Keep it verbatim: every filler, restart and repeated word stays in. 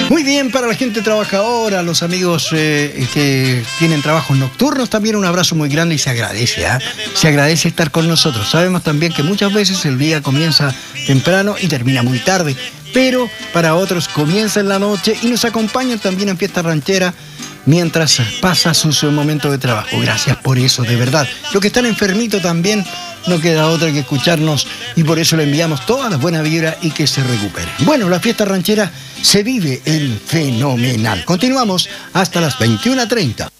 Muy bien, para la gente trabajadora, los amigos eh, que tienen trabajos nocturnos, también un abrazo muy grande y se agradece, ¿eh? Se agradece estar con nosotros. Sabemos también que muchas veces el día comienza temprano y termina muy tarde, pero para otros comienza en la noche y nos acompañan también en Fiesta Ranchera mientras pasa su, su momento de trabajo. Gracias por eso, de verdad. Los que están enfermitos también, no queda otra que escucharnos y por eso le enviamos toda la buena vibra y que se recupere. Bueno, la Fiesta Ranchera se vive en Fenomenal. Continuamos hasta las veintiuna treinta.